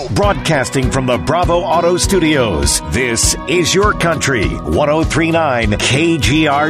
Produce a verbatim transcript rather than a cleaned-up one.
Broadcasting from the Bravo Auto Studios, this is Your Country, ten thirty-nine K G R